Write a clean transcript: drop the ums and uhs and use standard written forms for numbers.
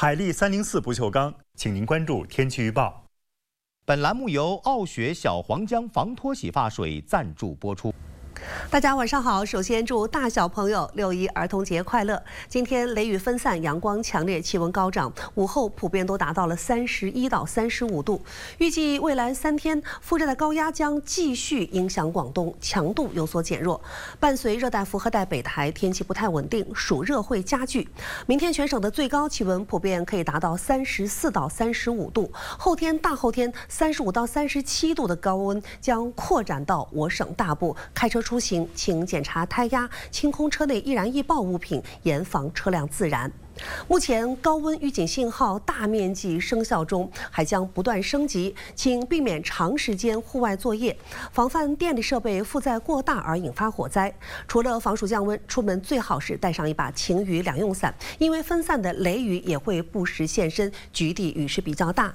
海力304不锈钢，请您关注天气预报。 本栏目由傲雪小黄姜防脱洗发水赞助播出。 大家晚上好，首先祝大小朋友6·1儿童节快乐。今天雷雨分散，阳光强烈，气温高涨，午后普遍都达到了31到35度。预计未来3天，副热带高压将继续影响广东，强度有所减弱。伴随热带副和带北抬，天气不太稳定，暑热会加剧。明天全省的最高气温普遍可以达到34到35度，后天、大后天35到37度的高温将扩展到我省大部。开车出行请检查胎压，清空车内易燃易爆物品，严防车辆自燃。目前高温预警信号大面积生效中，还将不断升级，请避免长时间户外作业，防范电力设备负载过大而引发火灾。除了防暑降温，出门最好是带上一把晴雨两用伞，因为分散的雷雨也会不时现身，局地雨势比较大。